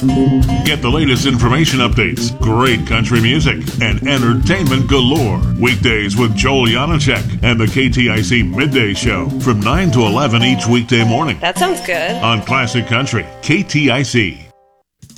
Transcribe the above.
Get the latest information updates, great country music, and entertainment galore. Weekdays with Joel Janacek and the KTIC Midday Show from 9 to 11 each weekday morning That sounds good. on Classic Country, KTIC.